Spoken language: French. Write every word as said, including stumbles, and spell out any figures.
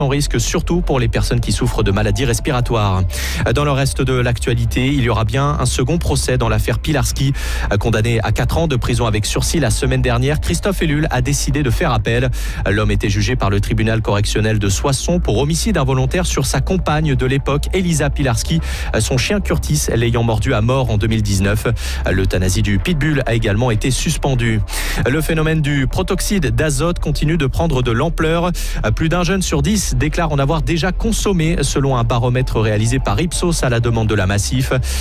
en risque, surtout pour les personnes qui souffrent de maladies respiratoires. Dans le reste de l'actualité, il y aura bien un second procès dans l'affaire Pilarski. Condamné à quatre ans de prison avec sursis la semaine dernière, Christophe Ellul a décidé de faire appel. L'homme était jugé par le tribunal correctionnel de Soissons pour homicide involontaire sur sa compagne de l'époque, Elisa Pilarski, son chien Curtis l'ayant mordu à mort en deux mille dix-neuf. L'euthanasie du pitbull a également été suspendue. Le phénomène du protoxyde d'azote continue de prendre de l'ampleur. Plus d'un jeune sur dix déclare en avoir déjà consommé, selon un baromètre réalisé par Ipsos à la demande de la Massif.